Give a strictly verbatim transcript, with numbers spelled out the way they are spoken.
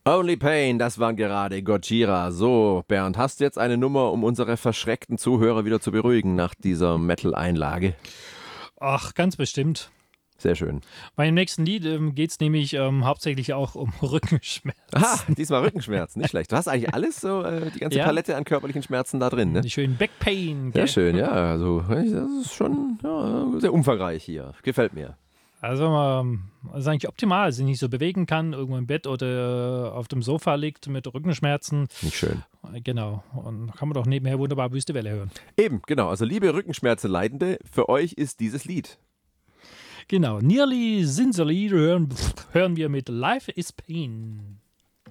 Only Pain, das waren gerade Gojira. So, Bernd, hast du jetzt eine Nummer, um unsere verschreckten Zuhörer wieder zu beruhigen nach dieser Metal-Einlage? Ach, ganz bestimmt. Sehr schön. Bei dem nächsten Lied ähm, geht es nämlich ähm, hauptsächlich auch um Rückenschmerzen. Aha, diesmal Rückenschmerzen, nicht schlecht. Du hast eigentlich alles, so äh, die ganze Ja. Palette an körperlichen Schmerzen da drin, ne? Die schönen Backpain. Sehr Gell? schön, ja. Also, das ist schon ja, sehr umfangreich hier. Gefällt mir. Also, ähm, das ist eigentlich optimal, sich nicht so bewegen kann, irgendwo im Bett oder auf dem Sofa liegt mit Rückenschmerzen. Nicht schön. Genau. Und kann man doch nebenher wunderbar Wüste Welle hören. Eben, genau. Also, liebe Rückenschmerzen-Leidende, für euch ist dieses Lied. Genau. Nearly Sincerely hören, hören wir mit Life is Pain.